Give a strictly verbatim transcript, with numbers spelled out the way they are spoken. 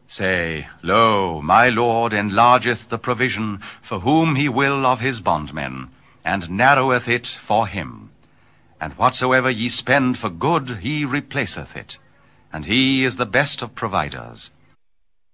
Say, Lo, my Lord enlargeth the provision for whom he will of his bondmen, and narroweth it for him. And whatsoever ye spend for good, he replaceth it. And he is the best of providers.